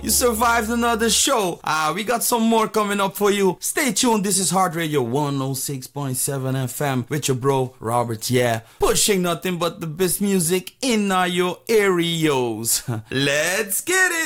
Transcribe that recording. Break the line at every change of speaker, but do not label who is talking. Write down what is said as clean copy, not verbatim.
You survived another show. We got some more coming up for you. Stay tuned. This is Heart Radio 106.7 FM with your bro, Robert. Yeah, pushing nothing but the best music in your areas. Let's get it.